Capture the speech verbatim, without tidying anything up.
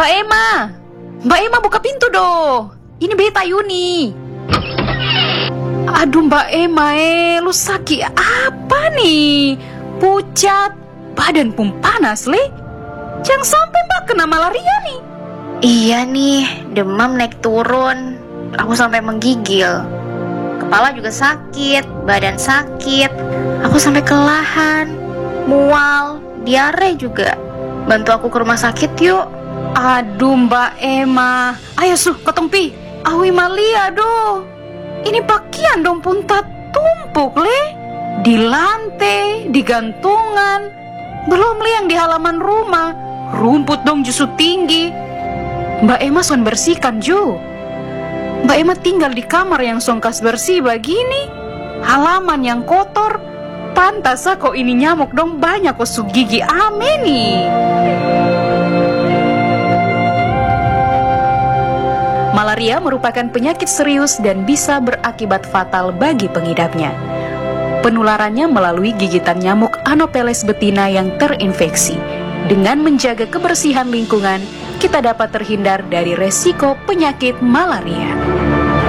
Mbak Emma, Mbak Emma buka pintu dong. Ini Beta Yuni. Aduh Mbak Emma, eh, lu sakit apa nih? Pucat, badan pun panas, le. Jangan sampai Mbak kena malaria nih. Iya nih, demam naik turun. Aku sampai menggigil. Kepala juga sakit, badan sakit. Aku sampai kelelahan, mual, diare juga. Bantu aku ke rumah sakit yuk. Aduh Mbak Emma, ayo suh ketong pi. Awi malia do. Ini pakaian dong puntat tumpuk le. Di lantai, di gantungan. Belum li yang di halaman rumah. Rumput dong justru tinggi. Mbak Emma son bersihkan ju. Mbak Emma tinggal di kamar yang songkas bersih begini. Halaman yang kotor. Pantas kok ini nyamuk dong banyak kosuk gigi ame nih. Malaria merupakan penyakit serius dan bisa berakibat fatal bagi pengidapnya. Penularannya melalui gigitan nyamuk Anopheles betina yang terinfeksi. Dengan menjaga kebersihan lingkungan, kita dapat terhindar dari resiko penyakit malaria.